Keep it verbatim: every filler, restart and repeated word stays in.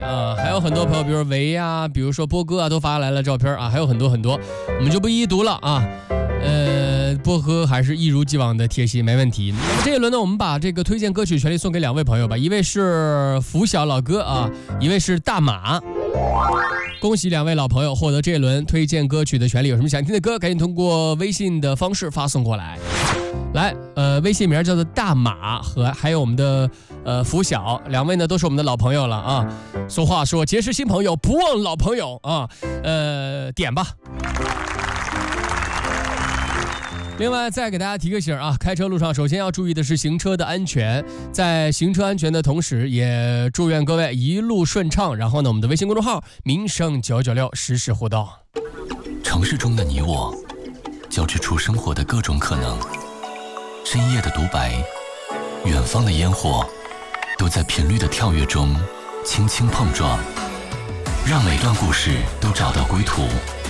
啊，还有很多朋友，比如维呀、啊，比如说波哥啊，都发来了照片啊，还有很多很多，我们就不一一读了啊。呃，波哥还是一如既往的贴心，没问题。那么这一轮呢，我们把这个推荐歌曲权利送给两位朋友吧，一位是拂晓老哥啊，一位是大马。恭喜两位老朋友获得这一轮推荐歌曲的权利，有什么想听的歌，赶紧通过微信的方式发送过来。来，呃，微信名叫做大马和还有我们的呃拂晓，两位呢都是我们的老朋友了啊。俗话说，结识新朋友不忘老朋友啊，呃，点吧。另外再给大家提个醒啊，开车路上首先要注意的是行车的安全，在行车安全的同时也祝愿各位一路顺畅。然后呢，我们的微信公众号民生九九六实时互动。 城市中的你我交织出生活的各种可能，深夜的独白，远方的烟火，都在频率的跳跃中轻轻碰撞，让每段故事都找到归途。